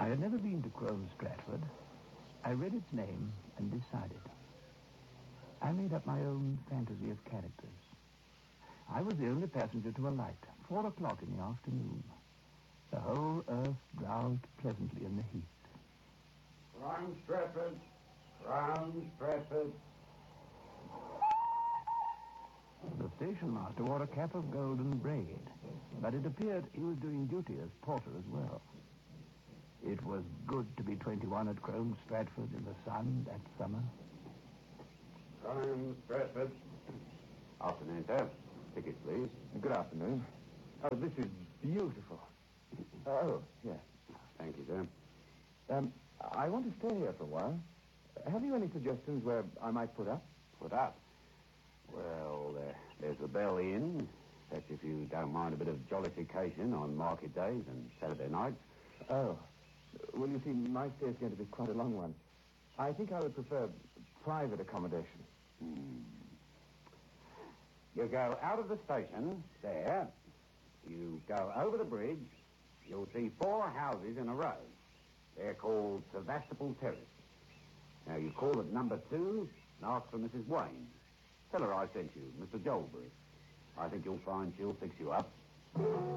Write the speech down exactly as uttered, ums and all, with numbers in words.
I had never been to Crome Stratford. I read its name and decided. I made up my own fantasy of characters. I was the only passenger to alight. Four o'clock in the afternoon. The whole earth drowsed pleasantly in the heat. Crome Stratford. Crome Stratford. The station master wore a cap of golden braid, but it appeared he was doing duty as porter as well. It was good to be twenty-one at Crome Stratford in the sun that summer. Crome Stratford. Afternoon, sir. Ticket, please. Good afternoon. Oh, this is beautiful. Oh, yes. Thank you, sir. Um, I want to stay here for a while. Have you any suggestions where I might put up? Put up? Well, uh, there's the Bell Inn. That's if you don't mind a bit of jollification on market days and Saturday nights. Oh. Well, you see, my stay is going to be quite a long one. I think I would prefer private accommodation. Hmm. You go out of the station, there. You go over the bridge. You'll see four houses in a row. They're called Sevastopol Terrace. Now, you call at number two and ask for Missus Wayne. Tell her I sent you, Mister Jolbury. I think you'll find she'll fix you up.